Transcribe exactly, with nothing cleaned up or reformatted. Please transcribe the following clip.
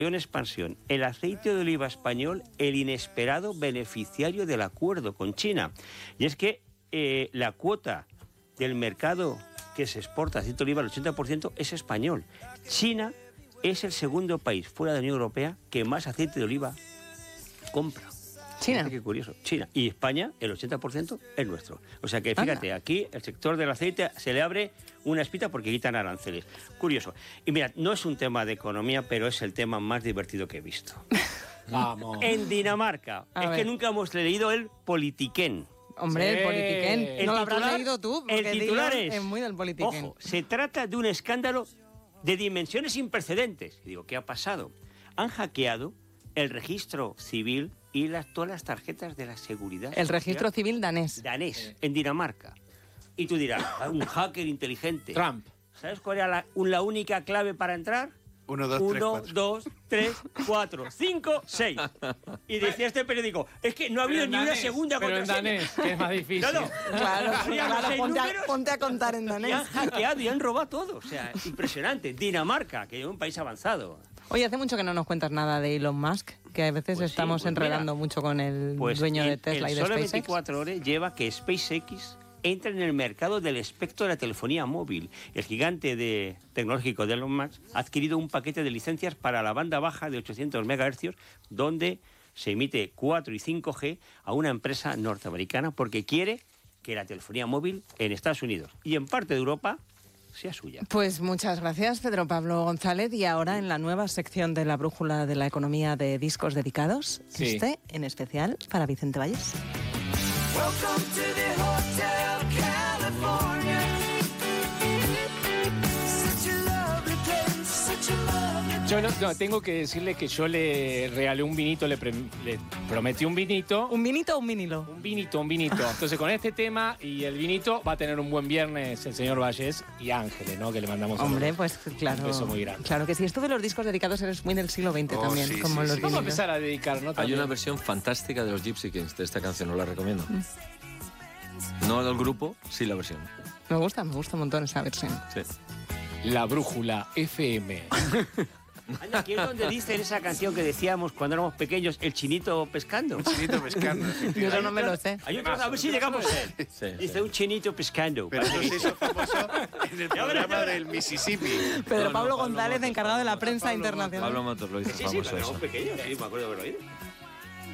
en expansión. El aceite de oliva español, el inesperado beneficiario del acuerdo con China. Y es que eh, la cuota del mercado que se exporta aceite de oliva, el ochenta por ciento, es español. China es el segundo país fuera de la Unión Europea que más aceite de oliva compra. China. Qué curioso. China. Y España, el ochenta por ciento es nuestro. O sea que fíjate, Anda. Aquí el sector del aceite se le abre una espita porque quitan aranceles. Curioso. Y mira, no es un tema de economía, pero es el tema más divertido que he visto. Vamos. En Dinamarca. A es ver. que nunca hemos leído el Politiquén. Hombre, Sí. el Politiquén. El No lo habrás titular- leído tú, porque el titular Dylan es, es muy del Politiquén. Ojo, se trata de un escándalo de dimensiones sin precedentes. Y digo, ¿qué ha pasado? Han hackeado el registro civil y las, todas las tarjetas de la seguridad El registro social civil danés. danés en Dinamarca. Y tú dirás, "Ah, un hacker inteligente. Trump. ¿Sabes cuál era la, la única clave para entrar? Uno, dos, tres, Uno, cuatro. dos, tres, cuatro, cinco, seis. Y decía este periódico, es que no ha habido Pero en ni una danés, segunda pero en contraseña. danés, que es más difícil. No, no. Claro, Ponían los claro, seis ponte a, números ponte a contar en y han danés. hackeado y han robado todo. O sea, impresionante. Dinamarca, que es un país avanzado. Oye, hace mucho que no nos cuentas nada de Elon Musk, que a veces Pues sí, estamos pues enredando mira, mucho con el Pues dueño de el- Tesla el y de solo SpaceX. veinticuatro horas lleva que SpaceX entra en el mercado del espectro de la telefonía móvil. El gigante de, tecnológico de Elon Musk ha adquirido un paquete de licencias para la banda baja de ochocientos megahercios, donde se emite cuatro y cinco G a una empresa norteamericana porque quiere que la telefonía móvil en Estados Unidos y en parte de Europa sea suya. Pues muchas gracias, Pedro Pablo González. Y ahora en la nueva sección de la Brújula de la Economía de Discos Dedicados, Sí. este en especial para Vicente Valles. Welcome to the Hotel California. Such a lovely place, such a lovely place. Yo no, no, tengo que decirle que yo le regalé un vinito, le, pre- le prometí un vinito. ¿Un vinito o un vinilo? Un vinito, un vinito. Entonces, con este tema y el vinito va a tener un buen viernes el señor Valles y Ángeles, ¿no? Que le mandamos a Hombre, los- pues claro. un beso muy grande. Claro que sí. Esto de los discos dedicados eres muy del siglo veinte Oh, también, sí, como sí, los sí. Vamos a vinilos. empezar a dedicar, ¿no? Hay También. una versión fantástica de los Gypsy Kings de esta canción, os la recomiendo. No del grupo, sí la versión. Me gusta, me gusta un montón esa versión. Sí. La Brújula F M. Anda, aquí es donde dicen esa canción que decíamos cuando éramos pequeños, el chinito pescando. Chinito pescando. Yo eso no me lo sé. Hay otro, a ver si llegamos a él. Sí, Dice sí. un chinito pescando. Pero eso se hizo famoso en el programa verás. del Mississippi. Pedro No, no, Pablo Pablo González, Motos, encargado de la Pablo prensa Motos. internacional. Pablo Motos lo hizo Sí, sí, famoso cuando eso. éramos pequeños, sí, me acuerdo de haberlo oído.